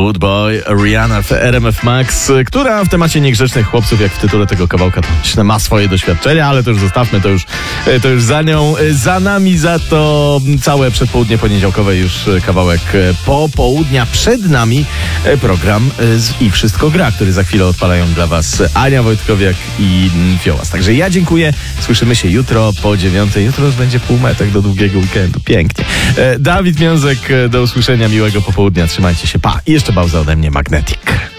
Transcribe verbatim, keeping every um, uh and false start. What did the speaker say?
Wood Boy, Rihanna w R M F Max, która w temacie niegrzecznych chłopców, jak w tytule tego kawałka, to myślę, ma swoje doświadczenia, ale to już zostawmy, to już, to już za nią. Za nami za to całe przedpołudnie poniedziałkowe, już kawałek popołudnia. Przed nami program z I Wszystko Gra, który za chwilę odpalają dla was Ania Wojtkowiak i Fiołas. Także ja dziękuję. Słyszymy się jutro po dziewiątej. Jutro już będzie półmetek do długiego weekendu. Pięknie. Dawid Miązek, do usłyszenia, miłego popołudnia. Trzymajcie się. Pa. I jeszcze bauza ode mnie, Magnetic.